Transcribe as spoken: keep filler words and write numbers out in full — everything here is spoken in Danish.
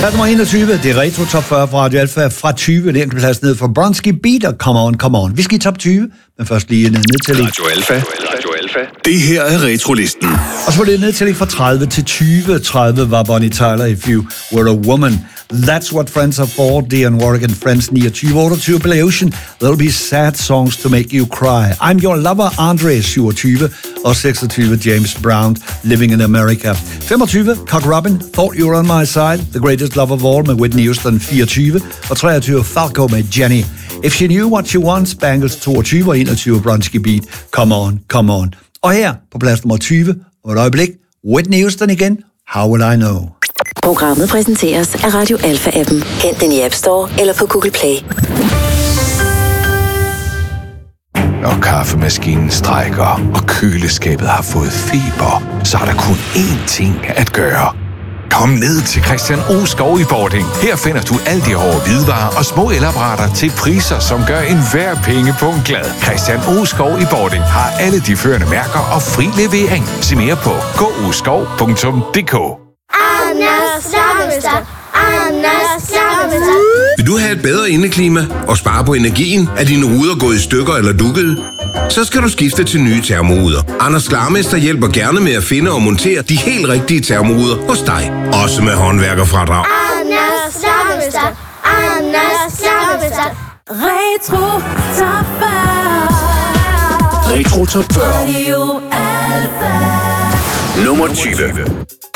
Plads nummer enogtyve, det er Retro Top fyrre fra Radio Alfa fra tyve. Det er en plads ned fra Bronski Beat og Come On, Come On. Vi skal i top tyve, men først lige ned til Radio Alfa. Radio Alfa. Det her er Retrolisten. Og så var det nedtælling fra tredive til tyve. tredive var Bonnie Tyler, If You Were a Woman. That's What Friends Are For, Dionne Warwick and Friends, niogtyve. otteogtyve, Billy Ocean, There'll Be Sad Songs to Make You Cry. I'm Your Lover, Andre, syvogtyve. Og seksogtyve, James Brown, Living in America. femogtyve, Cock Robin, Thought You Were On My Side, The Greatest Love of All med Whitney Houston, fireogtyve. Og treogtyve, Falco med Jenny. If She Knew What She Wants, Bangles, toogtyve. Og enogtyve, Bronski Beat, Come On, Come On. Og her på plads nummer tyve, og et øjeblik, Whitney Houston igen, How Will I Know? Programmet præsenteres af Radio Alfa-appen. Hent den i App Store eller på Google Play. Når kaffemaskinen strækker, og køleskabet har fået feber, så er der kun én ting at gøre. Kom ned til Christian O. Skov i Bording. Her finder du alle de hårde hvidevarer og små elapparater til priser, som gør enhver pengepunkt glad. Christian O. Skov i Bording har alle de førende mærker og fri levering. Se mere på k o skov punktum d k. Anders Slammester, Anders Slammester. Vil du have et bedre indeklima og spare på energien? Er dine ruder gået i stykker eller dukket? Så skal du skifte til nye termoruder. Anders Slammester hjælper gerne med at finde og montere de helt rigtige termoruder hos dig. Også med håndværkerfradrag. Anders Slammester, Anders Slammester. Retro Top fyrre. Retro Top fyrre. Radio Alfa. Nummer tyve.